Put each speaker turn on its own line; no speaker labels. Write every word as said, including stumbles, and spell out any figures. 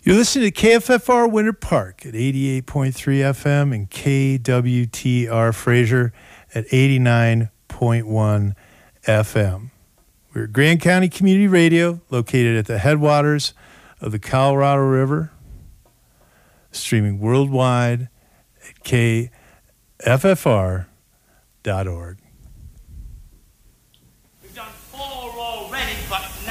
You're listening to K F F R Winter Park at eighty-eight point three F M and K W T R Fraser at eighty-nine point one F M. We're Grand County Community Radio, located at the headwaters of the Colorado River, streaming worldwide at K F F R dot org.
We've done four already, but